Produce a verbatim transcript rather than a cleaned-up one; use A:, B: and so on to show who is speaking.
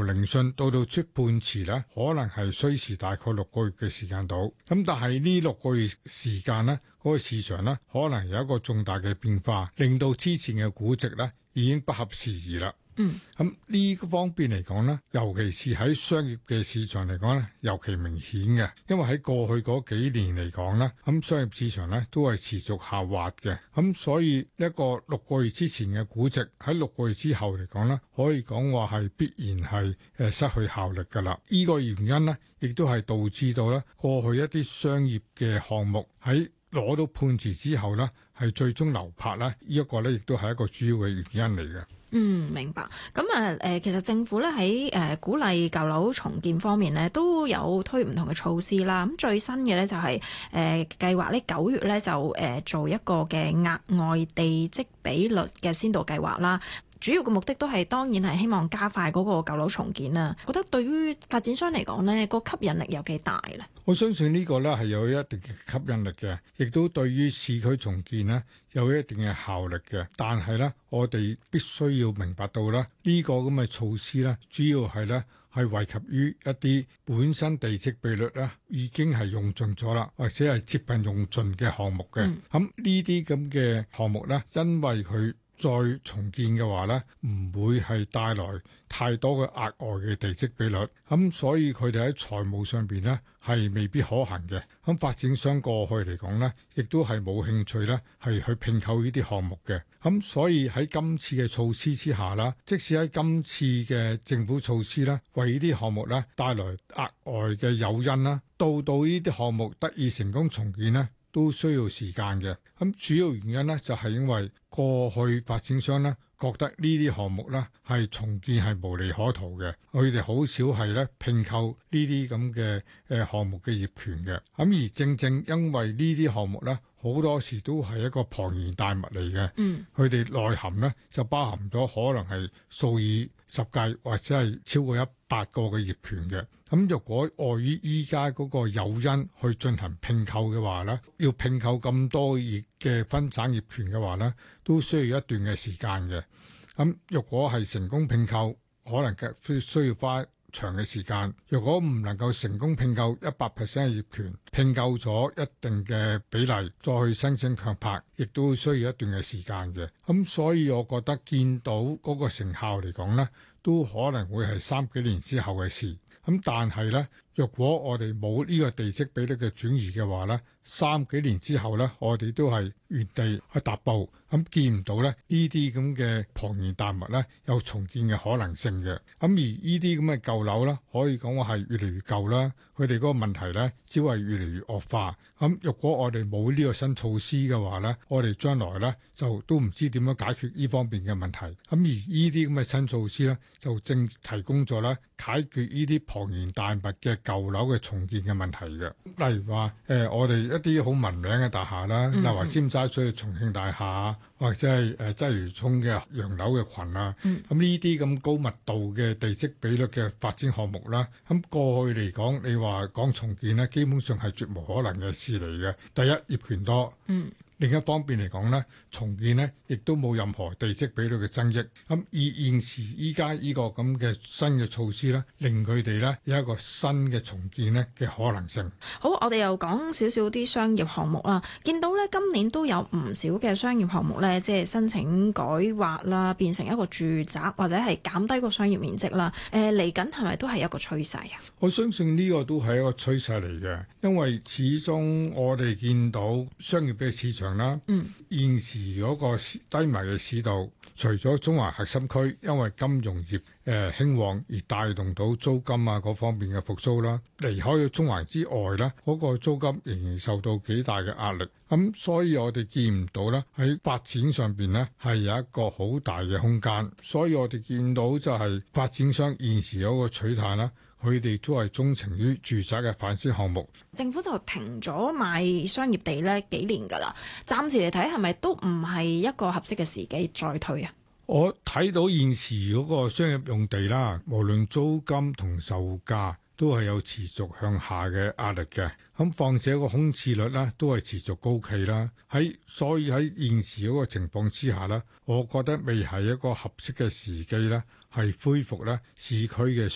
A: 聆訊到到出判詞咧，可能係需時大概六個月嘅時間到。咁但係呢六個月時間咧，嗰個市場咧可能有一個重大嘅變化，令到之前嘅估值咧已經不合時宜啦。
B: 嗯，
A: 咁呢個方面嚟講呢，尤其是喺商業嘅市場嚟講呢，尤其明顯嘅，因為喺過去嗰幾年嚟講呢，咁商業市場呢都係持續下滑嘅，咁所以一個六個月之前嘅估值喺六個月之後嚟講呢，可以講話係必然係誒失去效力㗎啦。呢個原因呢，亦都係導致到呢過去一啲商業嘅項目喺攞到判詞之後呢，係最終流拍啦。呢一個呢，亦都係一個主要嘅原因嚟嘅。
B: 嗯，明白。咁啊，誒，其實政府咧喺誒鼓勵舊樓重建方面咧，都有推唔同嘅措施啦。咁最新嘅咧就係誒計劃呢九月咧就誒做一個嘅額外地積比率嘅先導計劃啦。主要嘅目的都係當然係希望加快嗰個舊樓重建啦。覺得對於發展商嚟講呢，個吸引力有幾大咧？
A: 我相信呢個呢係有一定嘅吸引力嘅，亦都對於市區重建呢有一定嘅效力嘅。但係呢，我哋必須要明白到啦，呢個咁嘅措施呢，主要係呢係惠及於一啲本身地積比率呢已經係用盡咗啦，或者係接近用盡嘅項目嘅。咁呢啲咁嘅項目呢，因為佢再重建嘅話呢，唔會係帶來太多嘅額外嘅地積比率，咁所以佢哋喺財務上邊呢係未必可行嘅。咁發展商過去嚟講呢，亦都係冇興趣呢係去併購呢啲項目嘅。咁所以喺今次嘅措施之下啦，即使喺今次嘅政府措施呢，為呢啲項目呢帶來額外嘅誘因啦，到到呢啲項目得以成功重建呢，都需要時間嘅。咁主要原因呢，就係因為過去發展商呢覺得呢啲項目呢係重建係無利可圖嘅，佢哋好少係咧併購呢啲咁嘅誒項目嘅業權嘅。咁而正正因為呢啲項目呢，好多時都係一個龐然大物嚟嘅，佢哋內涵呢就包含咗可能係數以十計或者係超過一百個嘅業權嘅。咁若果礙於依家嗰個誘因去進行併購嘅話呢，要併購咁多業嘅分散業權嘅話呢，都需要一段嘅時間嘅。咁若果係成功併購，可能嘅需要花長嘅時間。若果唔能夠成功併購一百 percent 嘅業權，併購咗一定嘅比例，再去申請強拍，亦都需要一段嘅時間嘅。咁所以我覺得見到嗰個成效嚟講呢，都可能會係三幾年之後嘅事。咁但係呢，若果我哋冇呢個地積比率嘅轉移嘅話呢，三幾年之後呢，我哋都係原地去踏步，咁見唔到咧呢啲咁嘅龐然大物呢有重建嘅可能性嘅。咁而呢啲咁嘅舊樓呢，可以講話係越嚟越舊啦，佢哋嗰個問題呢只會係越嚟越惡化。咁若果我哋冇呢個新措施嘅話呢，我哋將來呢就都唔知點樣解決呢方面嘅問題。咁而呢啲咁嘅新措施呢，就正提供咗咧解決呢啲龐然大物嘅舊樓嘅重建嘅問題嘅。例如話誒、呃，我哋一啲好聞名嘅大廈啦，例如話尖沙咀嘅重慶大廈，或者係誒鰂魚涌嘅洋樓嘅群啊，咁呢啲咁高密度嘅地積比率嘅發展項目啦，咁過去嚟講，你話講重建呢，基本上係絕無可能嘅事嚟嘅。第一，業權多。嗯另一方面嚟講呢，重建呢亦都冇任何地積比率嘅增益。咁以現時依家呢個咁嘅新嘅措施呢，令佢哋呢有一個新嘅重建呢嘅可能性。
B: 好，我哋又講少少啲商業項目啦。見到呢今年都有唔少嘅商業項目呢，即係申請改劃啦，變成一個住宅或者係減低個商業面積啦。誒嚟緊係咪都係一個趨勢啊？
A: 我相信呢個都係一個趨勢嚟嘅，因為始終我哋見到商業嘅市場啦，嗯，現時嗰個低迷嘅市道，除咗中環核心區因為金融業誒興旺而帶動到租金啊嗰方面嘅復甦啦，離開咗中環之外咧，嗰個租金仍然受到幾大嘅壓力。咁所以我哋見唔到咧喺發展上邊咧係有一個好大嘅空間。所以我哋見到就係發展商現時嗰個取態啦。佢哋都係鍾情於住宅嘅發展項目。
B: 政府就停咗賣商業地呢幾年㗎啦，暫時嚟睇係咪都唔係一個合適嘅時機再推啊？
A: 我睇到現時嗰個商業用地啦，無論租金同售價都係有持續向下嘅壓力嘅。咁況且個空置率呢都係持續高企啦。喺所以喺現時嗰個情況之下呢，我覺得未係一個合適嘅時機呢係恢復呢市區嘅